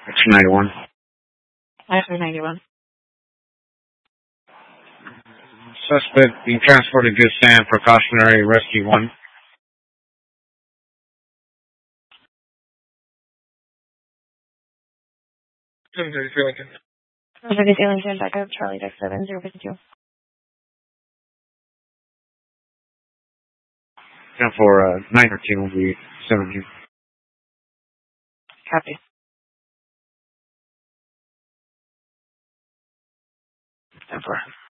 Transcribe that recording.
It's 91. Actually, 91. Suspect being transported to Sam precautionary rescue 1. Lincoln. 33 Lincoln, backup, Charlie Deck 7052. And for 913 will be 17. Copy. 10-4.